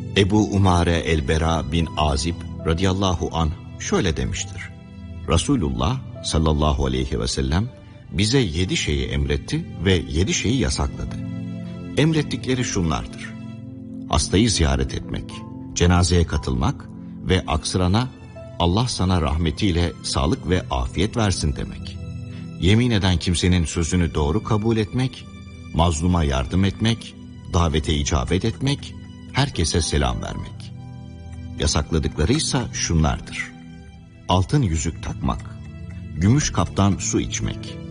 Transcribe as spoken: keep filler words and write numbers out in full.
Ebu Umare el-Bera bin Azib radıyallahu anh şöyle demiştir. Resulullah sallallahu aleyhi ve sellem bize yedi şeyi emretti ve yedi şeyi yasakladı. Emrettikleri şunlardır: hastayı ziyaret etmek, cenazeye katılmak ve aksırana Allah sana rahmetiyle sağlık ve afiyet versin demek. Yemin eden kimsenin sözünü doğru kabul etmek, mazluma yardım etmek, davete icabet etmek, herkese selam vermek. Yasakladıklarıysa şunlardır: altın yüzük takmak, gümüş kaptan su içmek,